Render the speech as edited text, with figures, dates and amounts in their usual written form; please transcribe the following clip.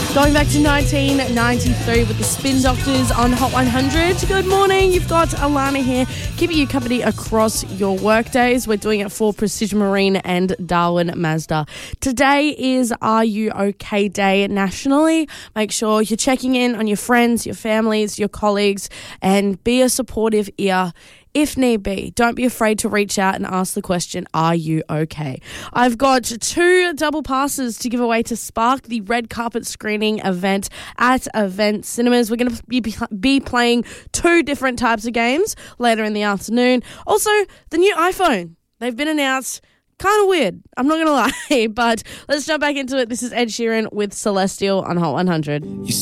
Going back to 1993 with the Spin Doctors on Hot 100. Good morning. You've got Alana here, keeping you company across your work days. We're doing it for Precision Marine and Darwin Mazda. Today is Are You OK Day nationally. Make sure you're checking in on your friends, your families, your colleagues, and be a supportive ear if need be. Don't be afraid to reach out and ask the question, are you okay? I've got 2 double passes to give away to Spark, the red carpet screening event at Event Cinemas. We're going to be playing 2 different types of games later in the afternoon. Also, the new iPhone. They've been announced. Kind of weird. I'm not going to lie, but let's jump back into it. This is Ed Sheeran with Celestial on Hot 100.